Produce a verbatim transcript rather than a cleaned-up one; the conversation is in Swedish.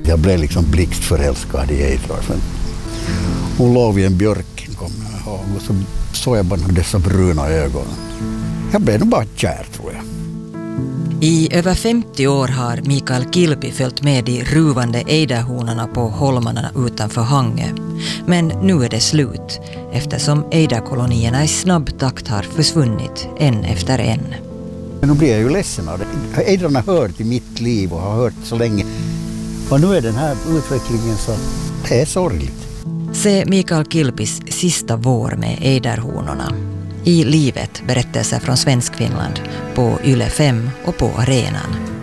Jag blev liksom blixtförälskad i Eidra. Hon låg vid en björk, kommer jag ihåg, och så såg jag bara dessa bruna ögon. Jag blev nog bara kär, tror jag. I över femtio år har Mikael Kilpi följt med de ruvande ejderhonorna på holmarna utanför Hangö. Men nu är det slut, eftersom ejderkolonierna i snabb takt har försvunnit en efter en. Men nu blir jag ju ledsen av det. Ejdrarna har hört i mitt liv och har hört så länge. Och nu är den här utvecklingen så det är sorgligt. Se Mikael Kilpis sista vår med ejderhonorna. I livet, berättelser från Svenskfinland på Yle fem och på Arenan.